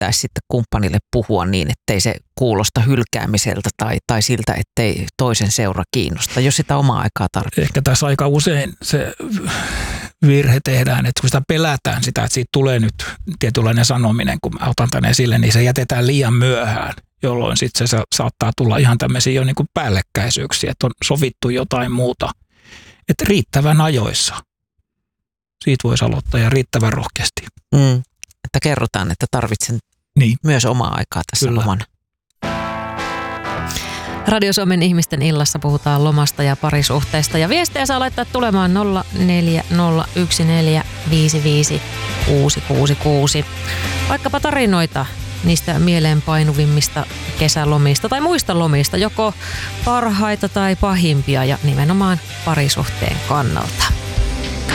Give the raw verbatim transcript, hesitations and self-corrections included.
yrittäisi sitten kumppanille puhua niin, ettei se kuulosta hylkäämiseltä tai, tai siltä, ettei toisen seura kiinnosta, jos sitä omaa aikaa tarvitsee? Ehkä tässä aika usein se virhe tehdään, että kun sitä pelätään sitä, että siitä tulee nyt tietynlainen sanominen, kun mä otan tämän esille, niin se jätetään liian myöhään, jolloin sitten se saattaa tulla ihan tämmöisiä jo niin kuin päällekkäisyyksiä, että on sovittu jotain muuta. Että riittävän ajoissa. Siitä voisi aloittaa ja riittävän rohkeasti. Mm, että kerrotaan, että tarvitsen niin. myös omaa aikaa tässä Kyllä. lomana. Radio Suomen ihmisten illassa puhutaan lomasta ja parisuhteesta. Ja viestejä saa laittaa tulemaan nolla neljä nolla yksi neljä viisi viisi kuusi kuusi kuusi. Vaikkapa tarinoita niistä mieleenpainuvimmista kesälomista tai muista lomista, joko parhaita tai pahimpia ja nimenomaan parisuhteen kannalta.